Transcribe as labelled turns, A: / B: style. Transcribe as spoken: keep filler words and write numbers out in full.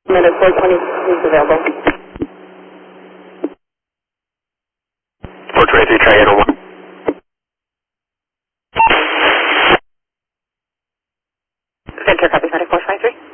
A: Minute four twenty is available.
B: four twenty-three, try again on one.
A: Center, copy, four twenty-three.